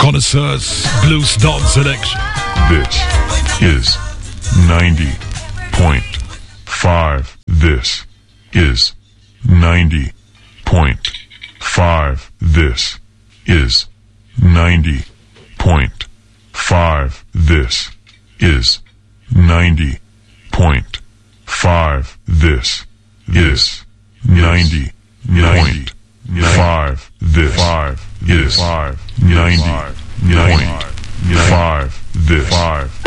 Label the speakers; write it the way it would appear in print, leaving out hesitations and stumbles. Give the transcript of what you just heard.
Speaker 1: connoisseurs blues dance selection.
Speaker 2: This is 90.5. This is 90.5. This is 90.5. This is 90.5. This is 90.5. This is 90.5. This